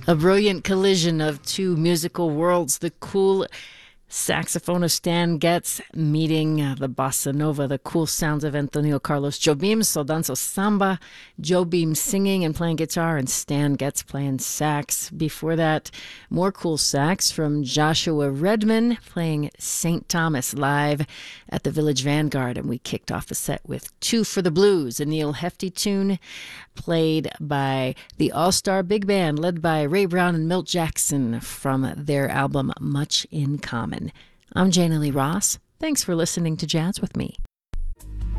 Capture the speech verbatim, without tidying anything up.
A brilliant collision of two musical worlds, the cool saxophonist Stan Getz meeting uh, the bossa nova, the cool sounds of Antonio Carlos Jobim, So Danzo Samba, Jobim singing and playing guitar, and Stan Getz playing sax. Before that, more cool sax from Joshua Redman playing Saint Thomas live at the Village Vanguard. And we kicked off the set with Two for the Blues, a Neil Hefti tune played by the All-Star Big Band led by Ray Brown and Milt Jackson from their album Much in Common. I'm Jana Lee Ross. Thanks for listening to Jazz with me.